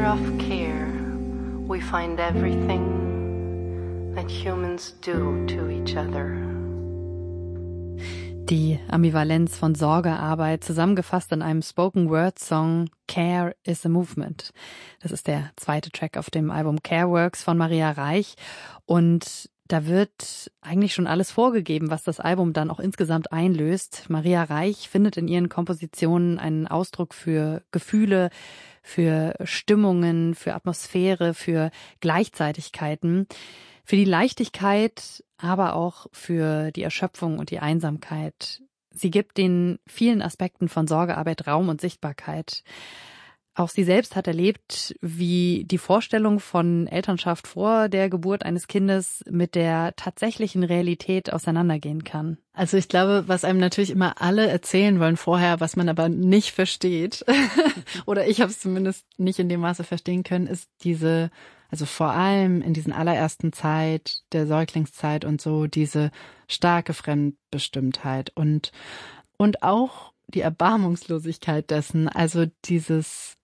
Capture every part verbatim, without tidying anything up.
center of care, we find everything that humans do to each other. Die Ambivalenz von Sorgearbeit, zusammengefasst in einem Spoken-Word-Song Care is a Movement. Das ist der zweite Track auf dem Album Care Works von Maria Reich. Und da wird eigentlich schon alles vorgegeben, was das Album dann auch insgesamt einlöst. Maria Reich findet in ihren Kompositionen einen Ausdruck für Gefühle, für Stimmungen, für Atmosphäre, für Gleichzeitigkeiten, für die Leichtigkeit, aber auch für die Erschöpfung und die Einsamkeit. Sie gibt den vielen Aspekten von Sorgearbeit Raum und Sichtbarkeit. Auch sie selbst hat erlebt, wie die Vorstellung von Elternschaft vor der Geburt eines Kindes mit der tatsächlichen Realität auseinandergehen kann. Also ich glaube, was einem natürlich immer alle erzählen wollen vorher, was man aber nicht versteht, oder ich habe es zumindest nicht in dem Maße verstehen können, ist diese, also vor allem in diesen allerersten Zeit, der Säuglingszeit und so, diese starke Fremdbestimmtheit und, und auch die Erbarmungslosigkeit dessen, also dieses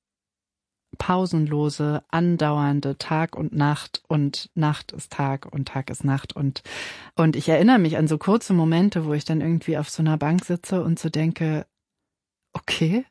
pausenlose, andauernde Tag und Nacht und Nacht ist Tag und Tag ist Nacht und und ich erinnere mich an so kurze Momente, wo ich dann irgendwie auf so einer Bank sitze und so denke, okay,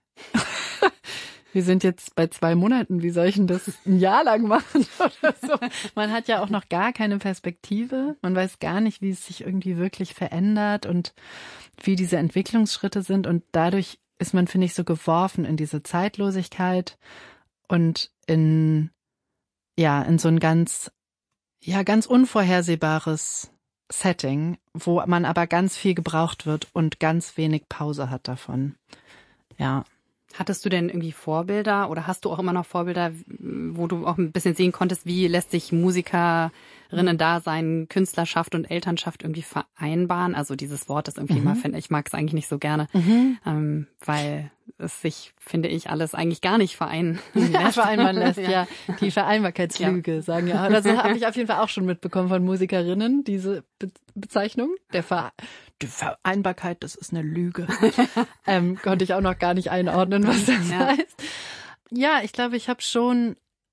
wir sind jetzt bei zwei Monaten, wie soll ich denn das ein Jahr lang machen oder so? Man hat ja auch noch gar keine Perspektive, man weiß gar nicht, wie es sich irgendwie wirklich verändert und wie diese Entwicklungsschritte sind und dadurch ist man, finde ich, so geworfen in diese Zeitlosigkeit und in, ja, in so ein ganz, ja, ganz unvorhersehbares Setting, wo man aber ganz viel gebraucht wird und ganz wenig Pause hat davon. Ja. Hattest du denn irgendwie Vorbilder oder hast du auch immer noch Vorbilder, wo du auch ein bisschen sehen konntest, wie lässt sich Musikerinnen-Dasein, Künstlerschaft und Elternschaft irgendwie vereinbaren? Also dieses Wort ist irgendwie mhm. mal, finde ich, mag es eigentlich nicht so gerne, mhm. ähm, weil es sich, finde ich, alles eigentlich gar nicht vereinen lässt. vereinbaren lässt, ja. ja. Die Vereinbarkeitslüge, ja. sagen ja. Also habe ich auf jeden Fall auch schon mitbekommen von Musikerinnen, diese Be- Bezeichnung. Der Ver- die Vereinbarkeit, das ist eine Lüge. ähm, konnte ich auch noch gar nicht einordnen, was das ja. heißt. Ja, ich glaube, ich habe schon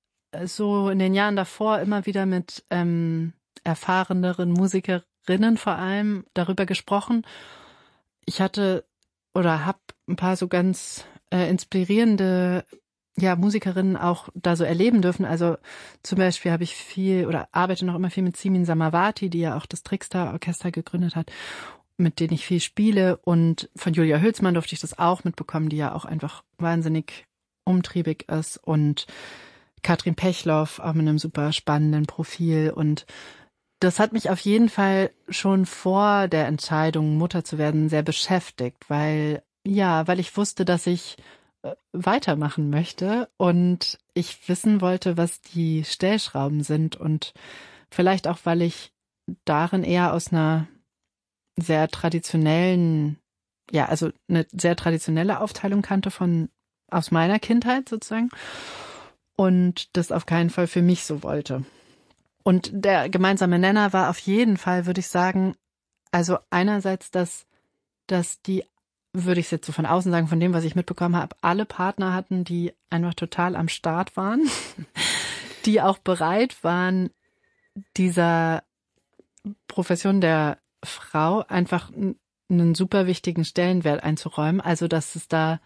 so in den Jahren davor immer wieder mit ähm, erfahreneren Musikerinnen vor allem darüber gesprochen. Ich hatte oder habe ein paar so ganz äh, inspirierende ja Musikerinnen auch da so erleben dürfen. Also zum Beispiel habe ich viel oder arbeite noch immer viel mit Simin Samawati, die ja auch das Trickstar-Orchester gegründet hat, mit denen ich viel spiele. Und von Julia Hülsmann durfte ich das auch mitbekommen, die ja auch einfach wahnsinnig umtriebig ist. Und Katrin Pechloff, auch mit einem super spannenden Profil. Und das hat mich auf jeden Fall schon vor der Entscheidung, Mutter zu werden, sehr beschäftigt, weil, ja, weil ich wusste, dass ich äh, weitermachen möchte und ich wissen wollte, was die Stellschrauben sind und vielleicht auch, weil ich darin eher aus einer sehr traditionellen, ja, also eine sehr traditionelle Aufteilung kannte von, aus meiner Kindheit sozusagen und das auf keinen Fall für mich so wollte. Und der gemeinsame Nenner war auf jeden Fall, würde ich sagen, also einerseits, dass, dass die, würde ich es jetzt so von außen sagen, von dem, was ich mitbekommen habe, alle Partner hatten, die einfach total am Start waren, die auch bereit waren, dieser Profession der Frau einfach einen super wichtigen Stellenwert einzuräumen. Also, dass es da,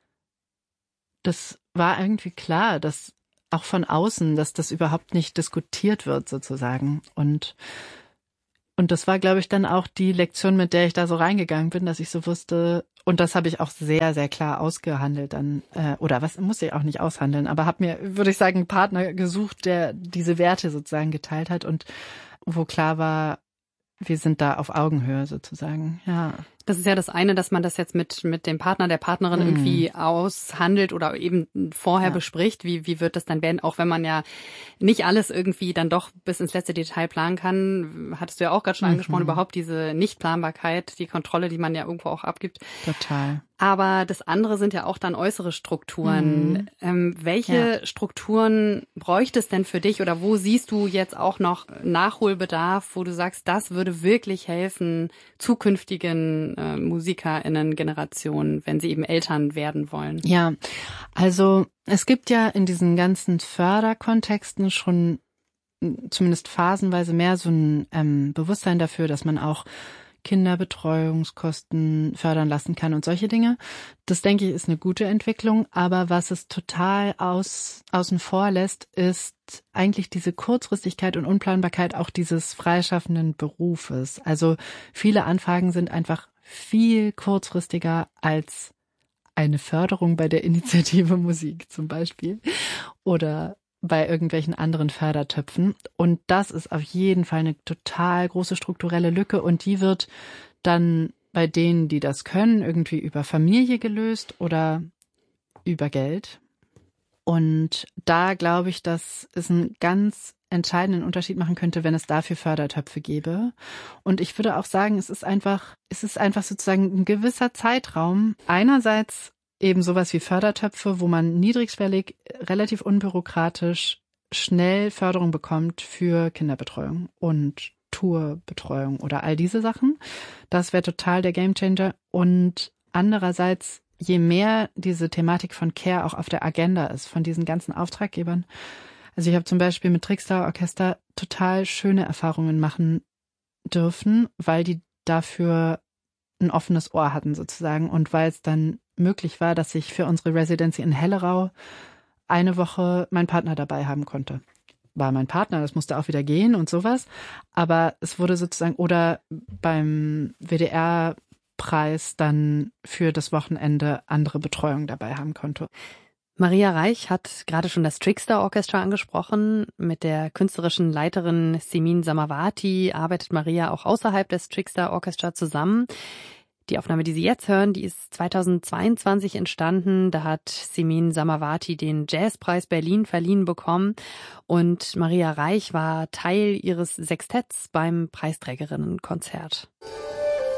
das war irgendwie klar, dass auch von außen, dass das überhaupt nicht diskutiert wird sozusagen. Und und das war, glaube ich, dann auch die Lektion, mit der ich da so reingegangen bin, dass ich so wusste, und das habe ich auch sehr, sehr klar ausgehandelt dann, äh, oder was muss ich auch nicht aushandeln, aber habe mir, würde ich sagen, einen Partner gesucht, der diese Werte sozusagen geteilt hat und wo klar war, wir sind da auf Augenhöhe sozusagen, ja. Das ist ja das eine, dass man das jetzt mit mit dem Partner, der Partnerin mm. irgendwie aushandelt oder eben vorher ja. bespricht. Wie wie wird das dann werden? Auch wenn man ja nicht alles irgendwie dann doch bis ins letzte Detail planen kann. Hattest du ja auch gerade schon mhm. angesprochen, überhaupt diese Nichtplanbarkeit, die Kontrolle, die man ja irgendwo auch abgibt. Total. Aber das andere sind ja auch dann äußere Strukturen. Mhm. Ähm, welche ja. Strukturen bräuchte es denn für dich oder wo siehst du jetzt auch noch Nachholbedarf, wo du sagst, das würde wirklich helfen zukünftigen äh, MusikerInnen-Generationen, wenn sie eben Eltern werden wollen? Ja, also es gibt ja in diesen ganzen Förderkontexten schon zumindest phasenweise mehr so ein ähm, Bewusstsein dafür, dass man auch Kinderbetreuungskosten fördern lassen kann und solche Dinge. Das, denke ich, ist eine gute Entwicklung. Aber was es total aus, außen vor lässt, ist eigentlich diese Kurzfristigkeit und Unplanbarkeit auch dieses freischaffenden Berufes. Also viele Anfragen sind einfach viel kurzfristiger als eine Förderung bei der Initiative Musik zum Beispiel oder bei irgendwelchen anderen Fördertöpfen. Und das ist auf jeden Fall eine total große strukturelle Lücke und die wird dann bei denen, die das können, irgendwie über Familie gelöst oder über Geld. Und da glaube ich, dass es einen ganz entscheidenden Unterschied machen könnte, wenn es dafür Fördertöpfe gäbe. Und ich würde auch sagen, es ist einfach, es ist einfach sozusagen ein gewisser Zeitraum. Einerseits eben sowas wie Fördertöpfe, wo man niedrigschwellig, relativ unbürokratisch schnell Förderung bekommt für Kinderbetreuung und Tourbetreuung oder all diese Sachen. Das wäre total der Gamechanger. Und andererseits, je mehr diese Thematik von Care auch auf der Agenda ist, von diesen ganzen Auftraggebern. Also ich habe zum Beispiel mit Trickstar Orchester total schöne Erfahrungen machen dürfen, weil die dafür ein offenes Ohr hatten sozusagen und weil es dann möglich war, dass ich für unsere Residency in Hellerau eine Woche meinen Partner dabei haben konnte. War mein Partner, das musste auch wieder gehen und sowas. Aber es wurde sozusagen, oder beim W D R-Preis dann für das Wochenende andere Betreuung dabei haben konnte. Maria Reich hat gerade schon das Trickstar Orchestra angesprochen. Mit der künstlerischen Leiterin Simin Samawati arbeitet Maria auch außerhalb des Trickstar Orchestra zusammen. Die Aufnahme, die Sie jetzt hören, die ist zweitausendzweiundzwanzig entstanden. Da hat Simin Samawati den Jazzpreis Berlin verliehen bekommen und Maria Reich war Teil ihres Sextetts beim Preisträgerinnenkonzert.